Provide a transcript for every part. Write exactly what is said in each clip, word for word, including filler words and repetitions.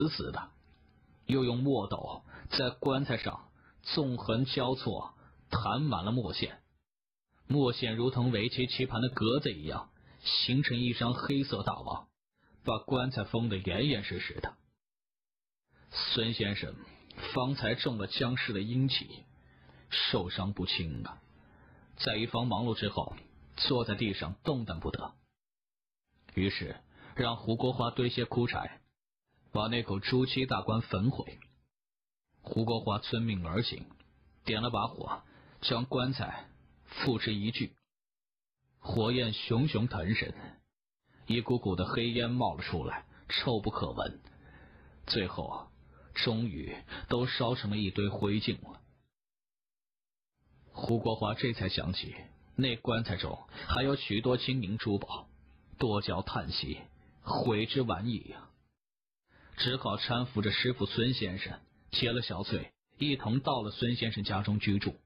死死的，又用墨斗在棺材上纵横交错，弹满了墨线，墨线如同围棋棋盘的格子一样，形成一张黑色大网，把棺材封得严严实实的。孙先生方才中了僵尸的阴气，受伤不轻啊，在一方忙碌之后，坐在地上动弹不得。于是让胡国华堆些枯柴，把那口朱漆大棺焚毁。胡国华遵命而行，点了把火，将棺材付之一炬。火焰熊熊腾升，一股股的黑烟冒了出来，臭不可闻。最后终于都烧成了一堆灰烬了。胡国华这才想起那棺材中还有许多金银珠宝，多角叹息，悔之晚矣呀、啊！只好搀扶着师傅孙先生，接了小翠，一同到了孙先生家中居住。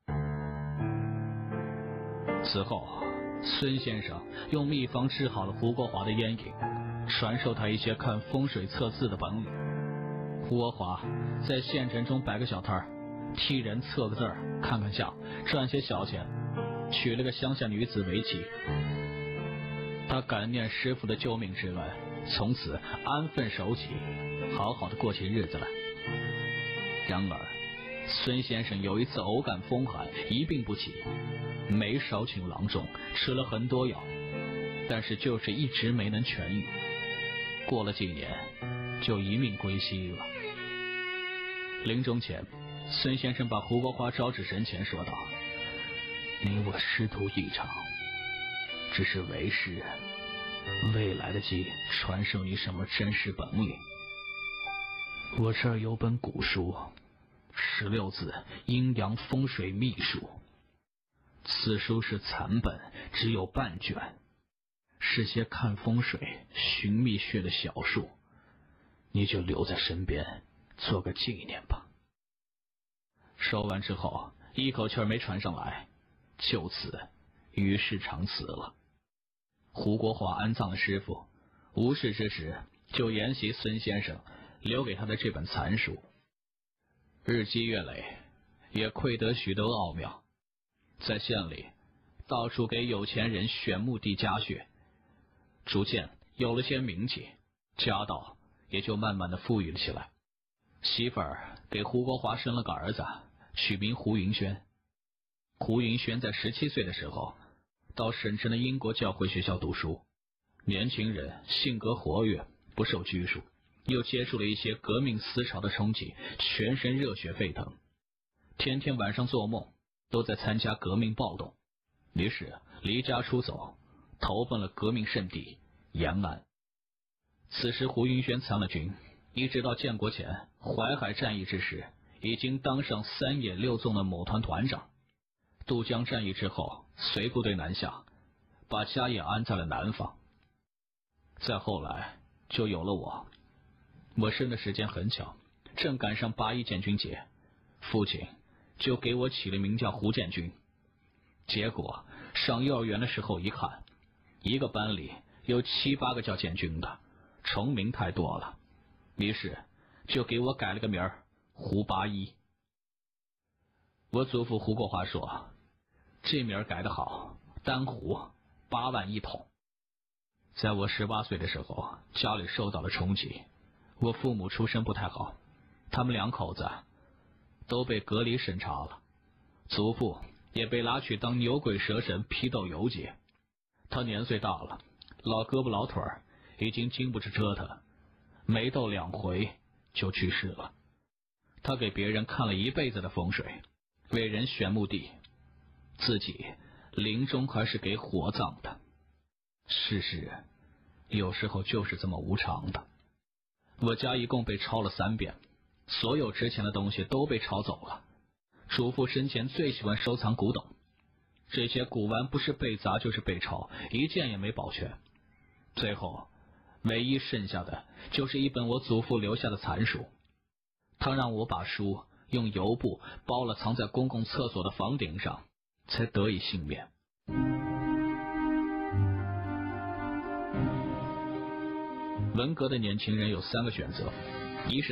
此后，孙先生用秘方治好了胡国华的烟瘾，传授他一些看风水测字的本领。胡国华在县城中摆个小摊儿，替人测个字儿，看看相，赚些小钱，娶了个乡下女子为妻。他感念师傅的救命之恩，从此安分守己，好好的过起日子来。然而孙先生有一次偶感风寒，一病不起，没少请郎中，吃了很多药，但是就是一直没能痊愈。过了几年，就一命归西了。临终前，孙先生把胡国华招至神前，说道：“你我师徒一场，只是为师未来得及传授你什么真实本领。我这儿有本古书，十六字阴阳风水秘术，此书是残本，只有半卷，是些看风水寻秘穴的小术，你就留在身边做个纪念吧。”说完之后，一口气儿没传上来，就此与世长辞了。胡国华安葬了师傅，无事之时就研习孙先生留给他的这本残书，日积月累，也窥得许多奥妙，在县里到处给有钱人选墓地加穴，逐渐有了些名气，家道也就慢慢的富裕了起来。媳妇儿给胡国华生了个儿子，取名胡云轩。胡云轩在十七岁的时候到省城的英国教会学校读书，年轻人性格活跃，不受拘束，又接触了一些革命思潮的冲击，全身热血沸腾，天天晚上做梦都在参加革命暴动，于是离家出走，投奔了革命圣地延安。此时胡云轩参了军，一直到建国前淮海战役之时，已经当上三野六纵的某团团长。渡江战役之后，随部队南下，把家业安在了南方。再后来就有了我，我生的时间很巧，正赶上八一建军节，父亲就给我起了名叫胡建军。结果上幼儿园的时候一看，一个班里有七八个叫建军的，重名太多了，于是就给我改了个名儿胡八一。我祖父胡国华说，这名儿改得好，单胡八万一统。在我十八岁的时候，家里受到了冲击，我父母出身不太好，他们两口子都被隔离审查了，祖父也被拉去当牛鬼蛇神批斗游击。他年岁大了，老胳膊老腿儿已经经不住折腾，没斗两回就去世了。他给别人看了一辈子的风水，为人选墓地，自己临终还是给火葬的。世事有时候就是这么无常的。我家一共被抄了三遍，所有值钱的东西都被抄走了。祖父生前最喜欢收藏古董，这些古玩不是被砸就是被抄，一件也没保全。最后唯一剩下的就是一本我祖父留下的残书，他让我把书用油布包了，藏在公共厕所的房顶上，才得以幸免。文革的年轻人有三个选择，一是